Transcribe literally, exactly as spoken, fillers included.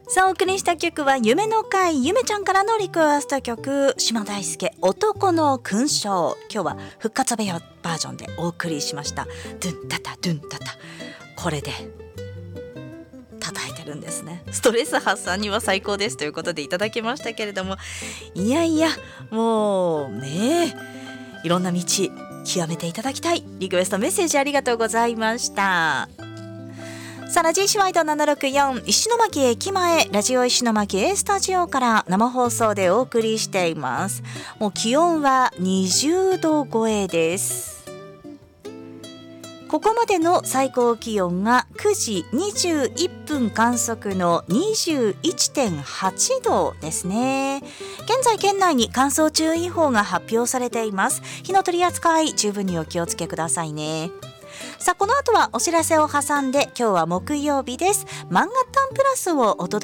さあお送りした曲は夢の会ゆめちゃんからのリクエスト曲、島大輔男の勲章。今日は復活部屋バージョンでお送りしました。ドゥンタタドゥンタタ、これで叩いてるんですね。ストレス発散には最高ですということでいただきましたけれども、いやいやもうね、いろんな道極めていただきたい。リクエストメッセージありがとうございました。さあラジーシワイドななろくよん石巻駅前ラジオ石巻 A スタジオから生放送でお送りしています。もう気温はにじゅうど超えです。ここまでの最高気温がくじにじゅういっぷん観測の にじゅういってんはちどですね。現在県内に乾燥注意報が発表されています。火の取り扱い十分にお気をつけくださいね。さあこの後はお知らせを挟んで、今日は木曜日です。漫画タンプラスをお届け